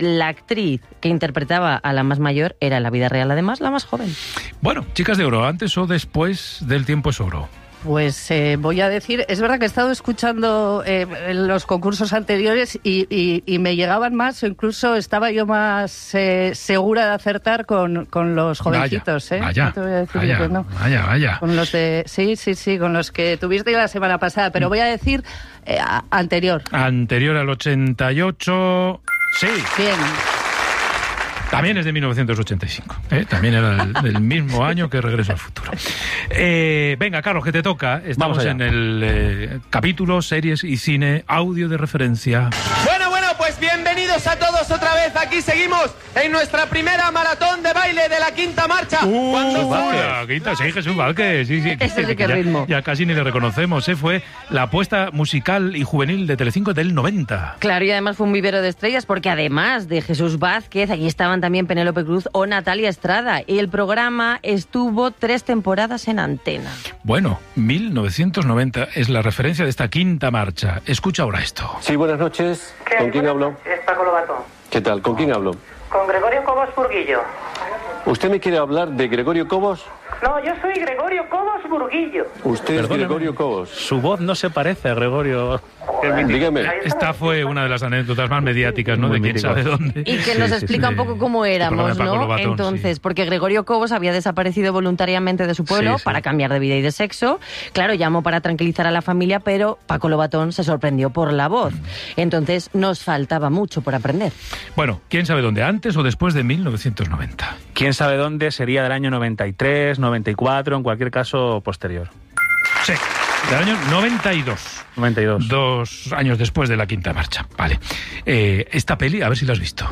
la actriz que interpretaba a la más mayor era en la vida real, además, la más joven. Bueno, Chicas de Oro, ¿antes o después del Tiempo es Oro? Pues voy a decir, es verdad que he estado escuchando los concursos anteriores y me llegaban más, o incluso estaba yo más segura de acertar con los jovencitos. Vaya, no te voy a decir vaya, que no. Vaya. Con los de, sí, con los que tuviste la semana pasada, pero voy a decir anterior. Anterior al 88, sí. Bien. También es de 1985, también era del mismo año que Regreso al Futuro. Venga, Carlos, que te toca. Estamos en el capítulo Series y Cine, audio de referencia. Bueno, pues bienvenidos a todos otra vez. Aquí seguimos en nuestra primera maratón de baile de la Quinta Marcha. Jesús Vázquez, sí. Ese sí que ritmo. Ya casi ni le reconocemos, fue la apuesta musical y juvenil de Telecinco del 90. Claro, y además fue un vivero de estrellas, porque además de Jesús Vázquez, allí estaban también Penélope Cruz o Natalia Estrada, y el programa estuvo 3 temporadas en antena. Bueno, 1990 es la referencia de esta Quinta Marcha. Escucha ahora esto. Sí, buenas noches. ¿Con quién hablo? Es Paco Lobato. ¿Qué tal? ¿Con quién hablo? Con Gregorio Cobos Burguillo. ¿Usted me quiere hablar de Gregorio Cobos? No, yo soy Gregorio Cobos Burguillo. Usted es Gregorio Cobos. Su voz no se parece a Gregorio. Dígame. Esta fue una de las anécdotas más mediáticas, ¿no? Muy de quién mítico. sabe dónde. Y que nos explica un poco cómo éramos, Paco ¿no? Lobatón, Entonces, sí. porque Gregorio Cobos había desaparecido voluntariamente de su pueblo Sí. para cambiar de vida y de sexo. Claro, llamó para tranquilizar a la familia, pero Paco Lobatón se sorprendió por la voz. Entonces, nos faltaba mucho por aprender. Bueno, ¿quién sabe dónde? ¿Antes o después de 1990? ¿Quién sabe dónde? Sería del año 93, 94, en cualquier caso posterior. Sí, del año 92. 92. 2 años después de la Quinta Marcha. Vale. Esta peli, a ver si la has visto.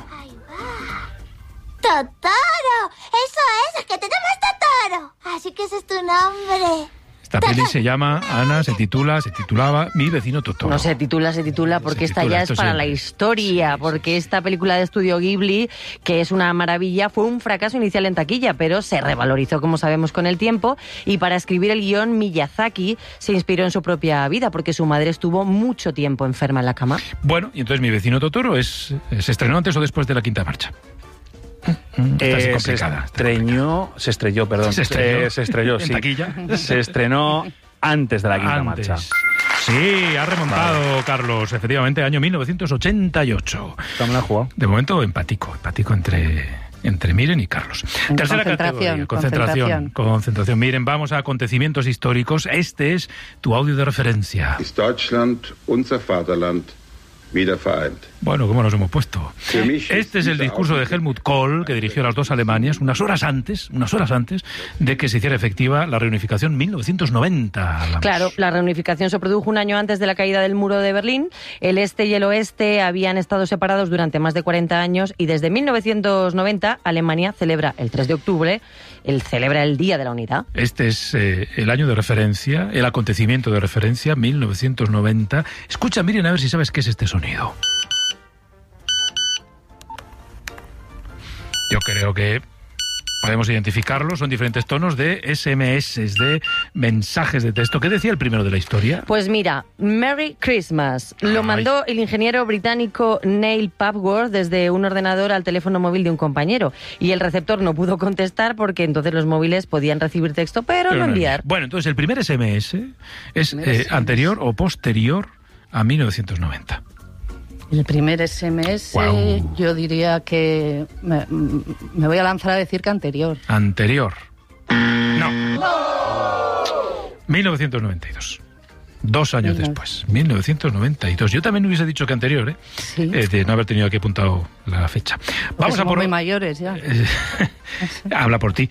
¡Totoro! ¡Eso es! ¡Que te llamas Totoro! Así que ese es tu nombre. Esta peli se llama, Ana, se titulaba Mi vecino Totoro. No se titula porque esta titula, ya esto es para sí. la historia, porque esta película de estudio Ghibli, que es una maravilla, fue un fracaso inicial en taquilla, pero se revalorizó, como sabemos, con el tiempo, y para escribir el guión, Miyazaki se inspiró en su propia vida, porque su madre estuvo mucho tiempo enferma en la cama. Bueno, y entonces Mi vecino Totoro se estrenó antes o después de la Quinta Marcha. Está complicada. Se estrelló, en sí. taquilla. Se estrenó antes de la Quinta Marcha. Sí, ha remontado, Carlos. Efectivamente, año 1988. ¿Cómo la ha jugado? De momento, empático entre Miren y Carlos. Tercera categoría, concentración. Miren, vamos a acontecimientos históricos. Este es tu audio de referencia. Ist Deutschland, unser Vaterland, wieder vereint. Bueno, ¿cómo nos hemos puesto? Este es el discurso de Helmut Kohl, que dirigió las 2 Alemanias unas horas antes de que se hiciera efectiva la reunificación 1990. Hablamos. Claro, la reunificación se produjo un año antes de la caída del muro de Berlín. El este y el oeste habían estado separados durante más de 40 años y desde 1990 Alemania celebra el 3 de octubre, celebra el Día de la Unidad. Este es el año de referencia, el acontecimiento de referencia, 1990. Escucha, Miren, a ver si sabes qué es este sonido. Yo creo que podemos identificarlo, son diferentes tonos de SMS, de mensajes de texto. ¿Qué decía el primero de la historia? Pues mira, Merry Christmas. Lo mandó el ingeniero británico Neil Papworth desde un ordenador al teléfono móvil de un compañero. Y el receptor no pudo contestar porque entonces los móviles podían recibir texto, pero no enviar. Bueno, entonces el primer SMS es anterior o posterior a 1990. El primer SMS, wow. Yo diría que me voy a lanzar a decir que anterior. Anterior. No. 1992. 2 años después. 1992. Yo también hubiese dicho que anterior, Sí. De no haber tenido aquí apuntado la fecha. Vamos a por muy mayores ya. Habla por ti.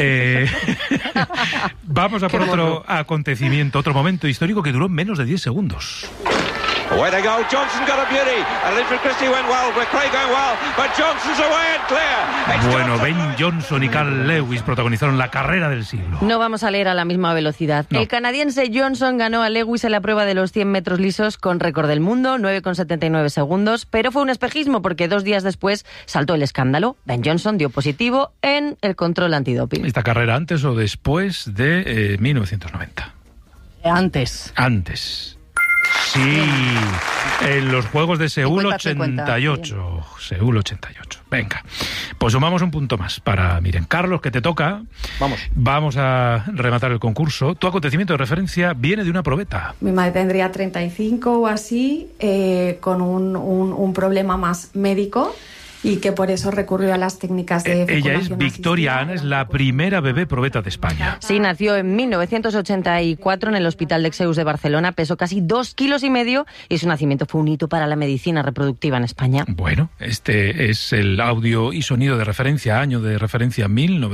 Vamos a por otro acontecimiento, otro momento histórico que duró menos de 10 segundos. Away they go. Johnson got a beauty. Elizabeth Christie went well. With Craig going well. But Johnson's away and clear. Bueno, Ben Johnson y Carl Lewis protagonizaron la carrera del siglo. No vamos a leer a la misma velocidad. No. El canadiense Johnson ganó a Lewis en la prueba de los 100 metros lisos con récord del mundo, 9,79 segundos. Pero fue un espejismo porque 2 días después saltó el escándalo. Ben Johnson dio positivo en el control antidoping. ¿Esta carrera antes o después de 1990? Antes. Antes. Sí, en los Juegos de Seúl 50-50, 88. Seúl 88. Venga, pues sumamos un punto más para Miren. Carlos, que te toca. Vamos a rematar el concurso. Tu acontecimiento de referencia viene de una probeta. Mi madre tendría 35 o así, con un problema más médico, y que por eso recurrió a las técnicas de Ella es fecundación Victoria asistida. Ana, es la primera bebé probeta de España. Sí, nació en 1984 en el Hospital de Exeus de Barcelona, pesó casi 2,5 kilos y su nacimiento fue un hito para la medicina reproductiva en España. Bueno, este es el audio y sonido de referencia, año de referencia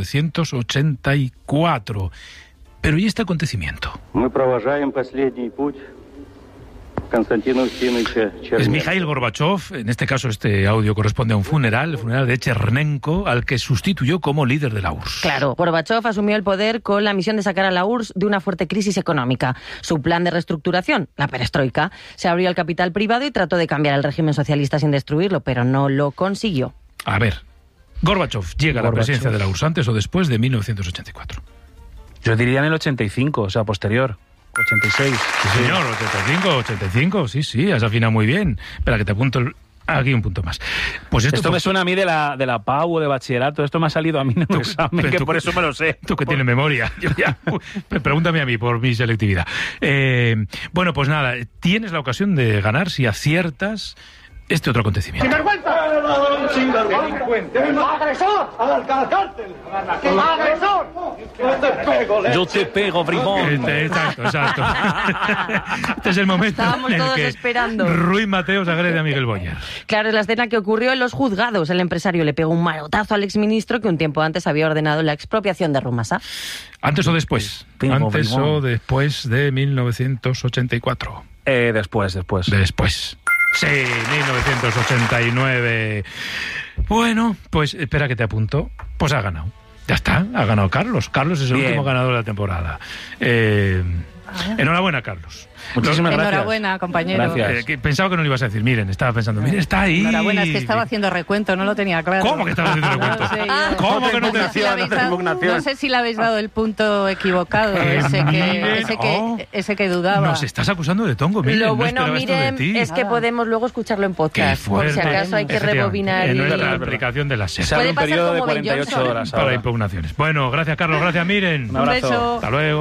1984. Pero ¿y este acontecimiento? Мы провожаем последний путь Константина Устиновича Es Черненко. Mikhail Gorbachev, en este caso este audio corresponde a un funeral, el funeral de Chernenko, al que sustituyó como líder de la URSS. Claro, Gorbachev asumió el poder con la misión de sacar a la URSS de una fuerte crisis económica. Su plan de reestructuración, la perestroika, se abrió al capital privado y trató de cambiar el régimen socialista sin destruirlo, pero no lo consiguió. A ver, Gorbachev llega a la presidencia de la URSS antes o después de 1984. Yo diría en el 85, o sea, posterior. 86. Sí, señor, 85, sí, has afinado muy bien. Espera, que te apunto aquí un punto más. Pues esto me suena a mí de la PAU o de bachillerato. Esto me ha salido a mí en un examen, que por eso me lo sé. Tú que tienes memoria. Pregúntame a mí por mi selectividad. Bueno, pues nada, tienes la ocasión de ganar si aciertas este otro acontecimiento. ¡Sinvergüenza! ¡Delincuente! ¡Agresor! ¡Al cárcel! ¡Agresor! Yo te pego, bribón. Exacto. Este es el momento Estábamos en el todos que esperando. Ruy Mateos agrede a Miguel Boyer. Claro, es la escena que ocurrió en los juzgados. El empresario le pegó un manotazo al exministro que un tiempo antes había ordenado la expropiación de Rumasa. ¿Antes o después? ¿Antes o después de 1984? Después. Después. Sí, 1989. Bueno, pues espera que te apunto. Pues ha ganado. Ya está, ha ganado Carlos. Carlos es el último ganador de la temporada. Enhorabuena, Carlos. Muchísimas gracias. Enhorabuena, compañero. Gracias. Pensaba que no lo ibas a decir. Miren, estaba pensando, miren, está ahí. Enhorabuena, es que estaba haciendo recuento, no lo tenía claro. ¿Cómo que estabas haciendo recuento? No sé, ¿Cómo que no te no sé si le habéis dado el punto equivocado, ese que dudaba. Nos estás acusando de tongo, miren. Lo bueno, no miren, de ti. es que podemos luego escucharlo en podcast. Por si acaso hay que rebobinar. En nuestra aplicación de la SER. Sale un periodo de como Ben 48 Johnson. horas Para ahora. impugnaciones. Bueno, gracias, Carlos. Gracias, Miren. Un abrazo. beso. Hasta luego.